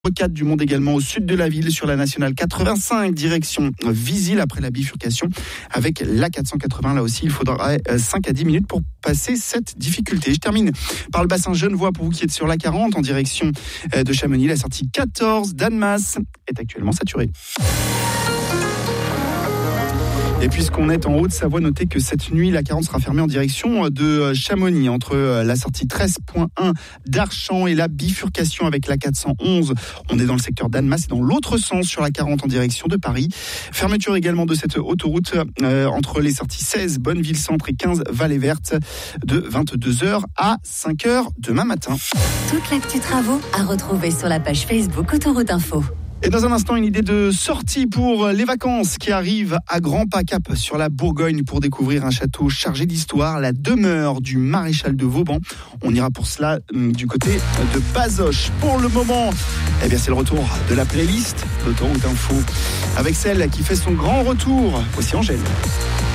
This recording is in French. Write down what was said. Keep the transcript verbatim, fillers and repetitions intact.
quatre du monde également au sud de la ville sur la nationale quatre-vingt-cinq direction Visil après la bifurcation avec la quatre cent quatre-vingts. Là aussi il faudra cinq à dix minutes pour passer cette difficulté. Je termine par le bassin genevois pour vous qui êtes sur la quarante en direction de Chamonix. La sortie quatorze d'Annemasse est actuellement saturée. Et puisqu'on est en Haute-Savoie, notez que cette nuit, la quarante sera fermée en direction de Chamonix, entre la sortie treize point un d'Archamps et la bifurcation avec la quatre cent onze. On est dans le secteur d'Annemasse et dans l'autre sens sur la quarante en direction de Paris. Fermeture également de cette autoroute euh, entre les sorties seize Bonneville-Centre et quinze Vallée-Verte de vingt-deux heures à cinq heures demain matin. Toute l'actu travaux à retrouver sur la page Facebook Autoroute Info. Et dans un instant, une idée de sortie pour les vacances qui arrivent à Grand Pas Cap sur la Bourgogne pour découvrir un château chargé d'histoire, la demeure du maréchal de Vauban. On ira pour cela du côté de Bazoches. Pour le moment, eh bien, c'est le retour de la playlist d'Autoroute Info avec celle qui fait son grand retour. Voici Angèle.